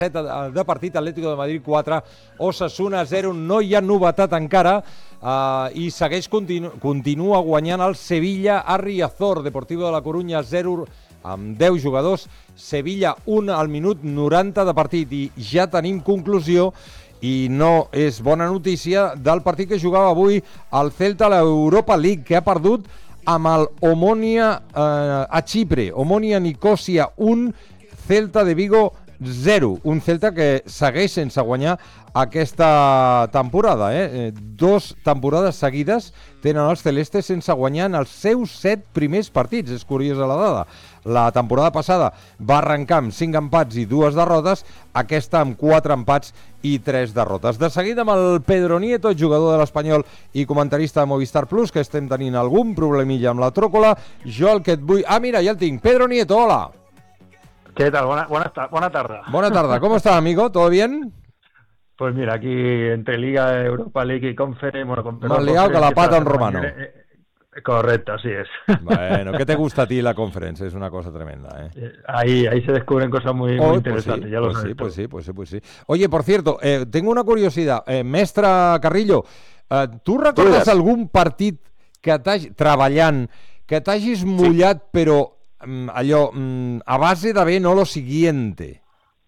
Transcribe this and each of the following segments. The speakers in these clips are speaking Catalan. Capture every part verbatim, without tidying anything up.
de partit, Atlético de Madrid quatre, Osasuna zero, no hi ha novetat encara, uh, i segueix, continu, continua guanyant el Sevilla a Riazor, Deportivo de la Coruña zero, amb deu jugadors, Sevilla un al minut noranta de partit, i ja tenim conclusió, i no és bona notícia, del partit que jugava avui el Celta a l'Europa League, que ha perdut amb el Omonia eh, a Xipre, Omonia Nicosia un, Celta de Vigo zero, un Celta que segueix sense guanyar aquesta temporada, eh? Dos temporades seguides tenen els celestes sense guanyar en els seus set primers partits, és curiosa la dada. La temporada passada va arrencar amb cinc empats i dues derrotes, aquesta amb quatre empats i tres derrotes. De seguida amb el Pedro Nieto, jugador de l'Espanyol i comentarista de Movistar Plus, que estem tenint algun problemilla amb la tròcola. Jo el que et vull... Ah, mira, ja el tinc. Pedro Nieto, hola. ¿Qué tal? Buena, buena, buena tarde. Buena tarde. ¿Cómo estás, amigo? ¿Todo bien? Pues mira, aquí entre Liga, Europa League y Conference... Bueno, con, Más liado que la pata en romano. Eh, eh, correcto, así es. Bueno, ¿qué te gusta a ti la Conference? Es una cosa tremenda, ¿eh? eh ahí, ahí se descubren cosas muy, muy oh, interesantes, pues sí, ya lo pues sabes. Sí, pues sí, pues sí, pues sí. Oye, por cierto, eh, tengo una curiosidad. Eh, mestre Carrillo, eh, tu recordes algun partit que t'hagi... treballant, que t'hagis mullat, sí. però... allò, a base de ver no lo siguiente.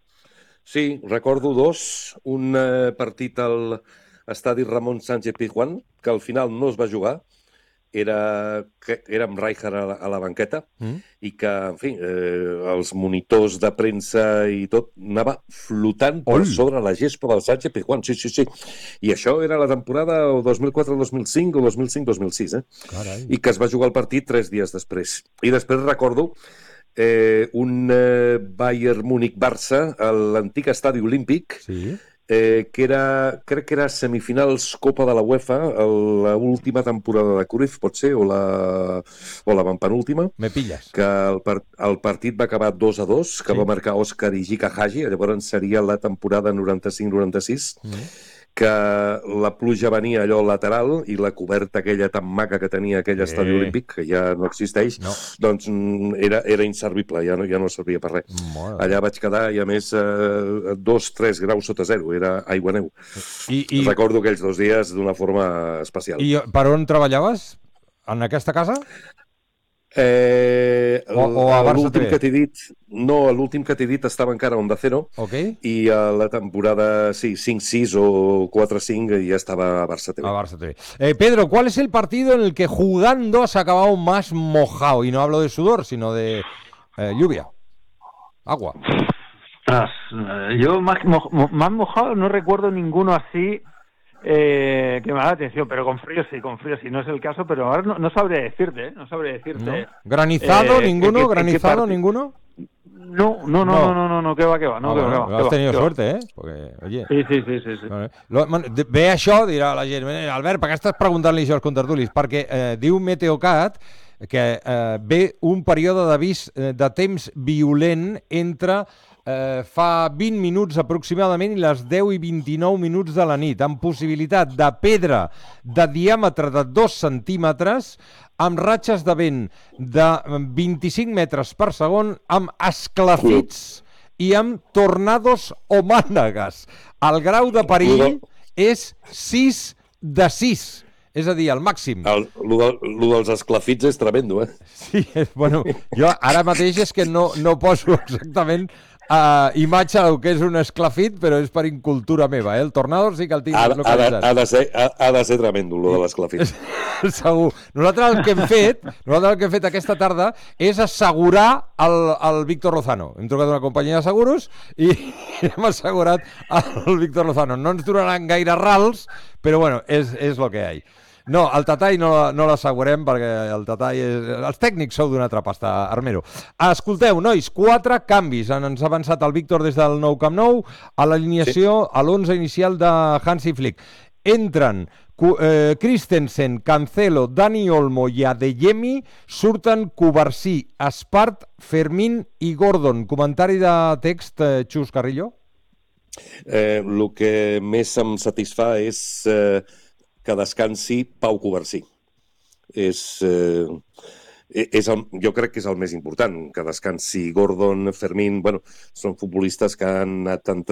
Sí, recordo dos. Un eh, partit al estadi Ramon Sánchez Pizjuán, que al final no es va jugar, era, que era amb Rijkaard a la, a la banqueta, mm. i que, en fi, eh, els monitors de premsa i tot anava flotant per Oi. sobre la gespa del Sánchez Pizjuán. Sí, sí, sí. I això era la temporada dos mil quatre dos mil cinc o dos mil cinc dos mil sis, eh? Carai. I que es va jugar el partit tres dies després. I després recordo eh, un eh, Bayern Múnich-Barça a l'antic estadi olímpic, sí. Eh, que era, crec que era semifinals Copa de la UEFA, l'última temporada de Cruyff, pot ser, o la, o la penúltima. Me pilles. Que el, part, el partit va acabar dos a dos, que sí. va marcar Òscar i Gica Hagi, llavors seria la temporada noranta-cinc noranta-sis, mm. que la pluja venia allò lateral i la coberta aquella tan maca que tenia aquell eh. estadi olímpic, que ja no existeix, no. doncs era, era inservible, ja no, ja no servia per res. Mola. Allà vaig quedar i a més eh, dos, tres graus sota zero, era aigua-neu. I, i... Recordo aquells dos dies d'una forma especial. I per on treballaves? En aquesta casa? Eh, o, o a l'últim que t'he dit, no, l'últim que t'he dit estava encara a Onda Cero, okay. i a la temporada sí, cinc sis o quatre cinc ja estaba a Barça T V. A Barça T V. Eh, Pedro, ¿cuál es el partido en el que jugando has acabado más mojado? Y no hablo de sudor, sino de eh, lluvia, agua. Tras, eh, yo más, mo, más mojado no recuerdo ninguno así. Eh, que me da la atención, pero con frío sí, con frío sí, no es el caso, pero ahora no, no sabría decirte, ¿eh? no sabría decirte. ¿No? ¿Granizado eh, ninguno? ¿qué, ¿Granizado qué ninguno? No, no, no, no, no, no, no, que va, que va, no, ah, que bueno, va, que va. Has tenido que suerte, va. eh? Porque, oye... Sí, sí, sí, sí. sí. Vale. Lo, ve això, dirà la gent, Albert, per què estàs preguntant-li això als contertulis? Perquè eh, diu Meteocat que eh, ve un període d'avís eh, de temps violent entre eh, fa vint minuts aproximadament i les deu i vint-i-nou minuts de la nit, amb possibilitat de pedra de diàmetre de dos centímetres, amb ratxes de vent de vint-i-cinc metres per segon, amb esclafits i amb tornados o mànegues. El grau de perill és sis de sis. És a dir, el màxim. El, lo, de, lo dels esclafits és tremendo, eh? Sí, bueno, jo ara mateix és que no, no poso exactament uh, imatge del que és un esclafit, però és per incultura meva, eh? El tornado sí que el tinc ha, localitzat. Ha de, ha, de ser, ha, ha de ser tremendo, lo de l'esclafit. Segur. Nosaltres el que hem fet, nosaltres el que hem fet aquesta tarda és assegurar el, el Víctor Lozano. Hem trucat una companyia de seguros i hem assegurat el Víctor Lozano. No ens duraran gaire rals, però bueno, és, és lo que hi ha. No, el Tatall no, no l'assegurem perquè el Tatall és... Els tècnics sou d'una altra pasta, Armero. Escolteu, nois, quatre canvis. Ens ha avançat el Víctor des del nou Camp Nou a l'alineació, sí. a l'onze inicial de Hansi Flick. Entren eh, Christensen, Cancelo, Dani Olmo i Adeyemi, surten Cubarsí, Espart, Fermín i Gordon. Comentari de text, eh, Xus Carrillo? Eh, el que més em satisfà és... Eh, que descansi Pau Cubarsí. És, eh, és el, jo crec que és el més important, que descansi Gordon, Fermín, bueno, són futbolistes que han anat